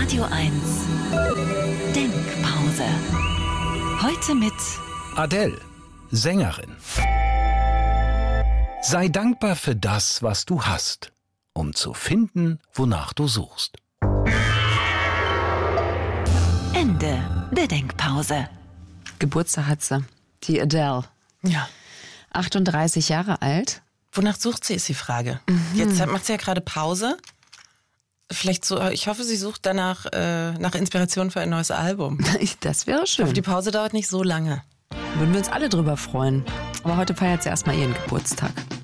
Radio 1 Denkpause. Heute mit Adele, Sängerin. Sei dankbar für das, was du hast, um zu finden, wonach du suchst. Ende der Denkpause. Geburtstag hat sie, die Adele. Ja. 38 Jahre alt. Wonach sucht sie, ist die Frage. Jetzt macht sie ja gerade Pause. Vielleicht so, ich hoffe, sie sucht danach nach Inspiration für ein neues Album. Das wäre Ich hoffe, schön. die Pause dauert nicht so lange. Würden wir uns alle drüber freuen. Aber heute feiert sie erstmal ihren Geburtstag.